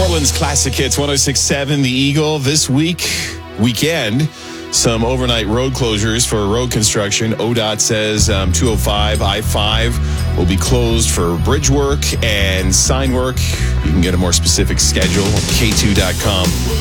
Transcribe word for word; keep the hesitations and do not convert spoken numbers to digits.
Portland's classic hits, one oh six point seven The Eagle. This week, weekend, some overnight road closures for road construction. O D O T says um, two oh five, I five will be closed for bridge work and sign work. You can get a more specific schedule at K two dot com.